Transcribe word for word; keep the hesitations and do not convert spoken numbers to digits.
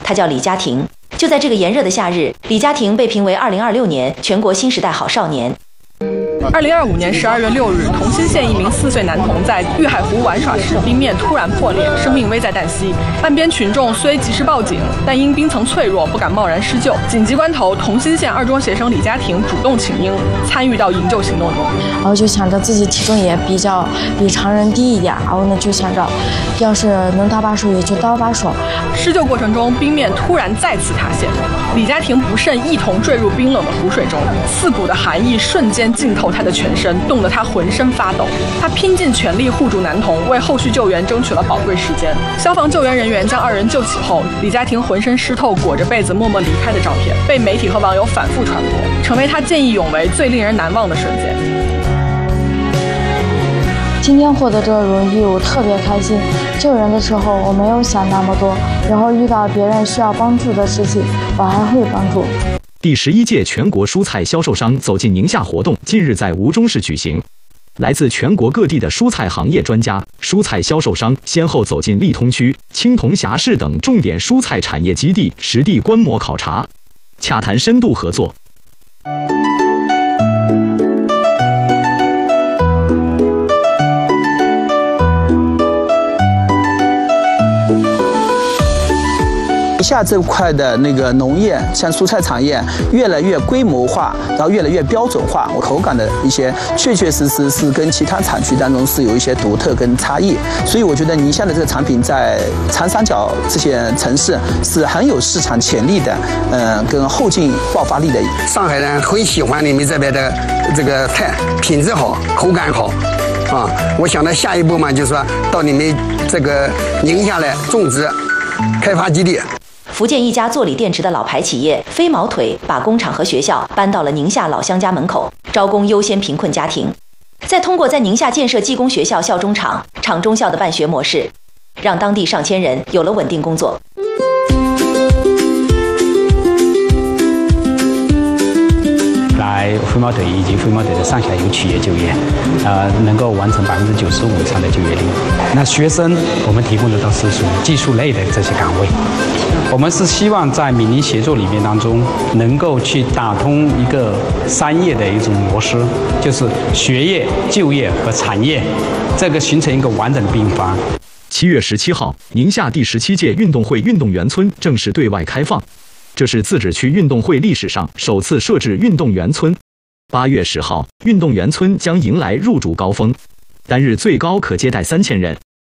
他叫李佳廷。就在这个炎热的夏日，李佳廷被评为二零二六年全国新时代好少年。 二零二五年十二月六日，桐心县一名四岁男童在玉海湖玩耍时，冰面突然破裂，生命危在旦夕。岸边群众虽及时报警，但因冰层脆弱，不敢贸然施救。紧急关头，桐心县二中学生李佳廷主动请缨，参与到营救行动中。 然后就想着自己体重也比较比常人低一点，然后呢就想着，要是能搭把手也就搭把手。 施救过程中，冰面突然再次塌陷，李佳廷不慎一同坠入冰冷的湖水中，刺骨的寒意瞬间浸透他的全身，冻得他浑身发抖。他拼尽全力护住男童，为后续救援争取了宝贵时间。消防救援人员将二人救起后，李佳廷浑身湿透，裹着被子默默离开的照片，被媒体和网友反复传播，成为他见义勇为最令人难忘的瞬间。 今天获得这个荣誉，我特别开心。救人的时候我没有想那么多，然后遇到别人需要帮助的事情，我还会帮助。 第十一届全国蔬菜销售商走进宁夏活动近日在吴中市举行，来自全国各地的蔬菜行业专家、蔬菜销售商先后走进利通区、青铜峡市等重点蔬菜产业基地实地观摩考察，洽谈深度合作。 宁夏这块的那个农业，像蔬菜产业越来越规模化，然后越来越标准化，我口感的一些确确实实是跟其他产区当中是有一些独特跟差异，所以我觉得宁夏的这个产品在长三角这些城市是很有市场潜力的，嗯、呃，跟后劲爆发力的。 上海人很喜欢你们这边的这个菜，品质好，口感好。啊，我想呢，下一步嘛，就是说到你们这个宁夏来种植开发基地。 福建一家做锂电池的老牌企业飞毛腿把工厂和学校搬到了宁夏老乡家门口，招工优先贫困家庭。再通过在宁夏建设技工学校、校中厂、厂中校的办学模式，让当地上千人有了稳定工作。 来飞毛腿以及飞毛腿的上下游企业就业，呃，能够完成百分之九十五以上的就业率。那学生我们提供的都是属于技术类的这些岗位。我们是希望在闽宁协作里面当中，能够去打通一个商业的一种模式，就是学业、就业和产业，这个形成一个完整的并发。 七月十七号，宁夏第十七届运动会运动员村正式对外开放。这是自治区运动会历史上首次设置运动员村。八月十号，运动员村将迎来入住高峰，单日最高可接待三千人。